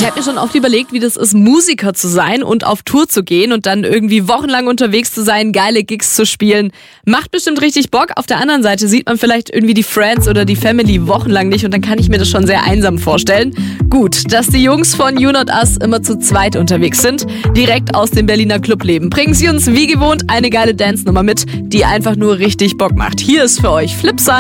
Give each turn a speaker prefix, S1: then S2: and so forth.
S1: Ich habe mir schon oft überlegt, wie das ist, Musiker zu sein und auf Tour zu gehen und dann irgendwie wochenlang unterwegs zu sein, geile Gigs zu spielen. Macht bestimmt richtig Bock. Auf der anderen Seite sieht man vielleicht irgendwie die Friends oder die Family wochenlang nicht und dann kann ich mir das schon sehr einsam vorstellen. Gut, dass die Jungs von You Not Us immer zu zweit unterwegs sind, direkt aus dem Berliner Clubleben, bringen sie uns wie gewohnt eine geile Dance-Nummer mit, die einfach nur richtig Bock macht. Hier ist für euch Flipside.